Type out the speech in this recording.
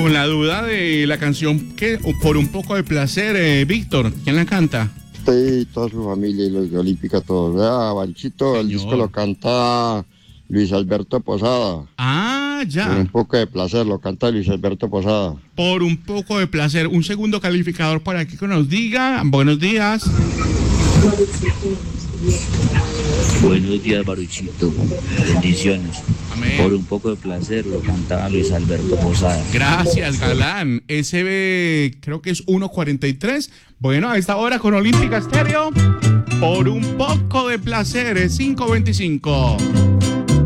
con la duda de la canción que por un poco de placer, Víctor, ¿quién la canta? Usted y toda su familia y los de Olímpica, todos. Banchito, el disco lo canta Luis Alberto Posada. Ah, Por ya. un poco de placer, lo canta Luis Alberto Posada. Por un poco de placer. Un segundo calificador por aquí que nos diga. Buenos días. Buenos días, Baruchito. Bendiciones. Amén. Por un poco de placer lo cantaba Luis Alberto Posada. Gracias, Galán. SB creo que es 1:43. Bueno, a esta hora con Olímpica Estéreo. Por un poco de placer es 5:25.